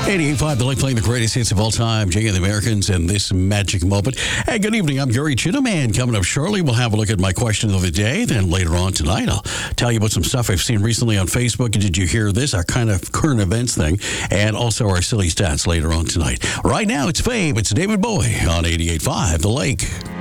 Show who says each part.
Speaker 1: 88.5, The Lake, playing the greatest hits of all time, Jay and the Americans, and this magic moment. Hey, good evening. I'm Gary Chittum, and coming up shortly, we'll have a look at my question of the day. Then later on tonight, I'll tell you about some stuff I've seen recently on Facebook. And did you hear this? Our kind of current events thing, and also our silly stats later on tonight. Right now, it's Fame. It's David Bowie on 88.5, The Lake.